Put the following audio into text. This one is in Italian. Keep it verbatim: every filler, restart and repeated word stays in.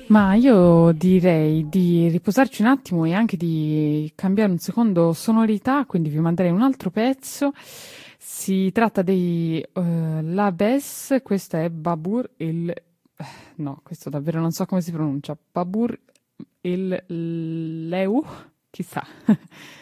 Ma io direi di riposarci un attimo e anche di cambiare un secondo sonorità, quindi vi manderei un altro pezzo. Si tratta dei eh, La Bess, questa è Babur il... No, questo davvero non so come si pronuncia. Babur il Leu? Chissà.